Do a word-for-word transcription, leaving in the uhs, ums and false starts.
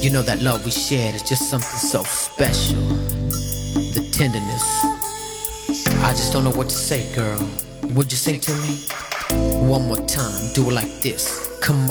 You know that love we shared is just something so special. The tenderness, I just don't know what to say, girl. Would you say to me? One more time, do it like this. Come on.